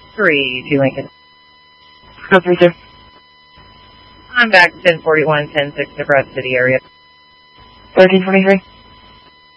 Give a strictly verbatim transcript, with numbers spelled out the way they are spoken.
three to Lincoln. Go three two. I'm back to ten forty-one, ten six, Nebraska City area. thirteen twenty-three.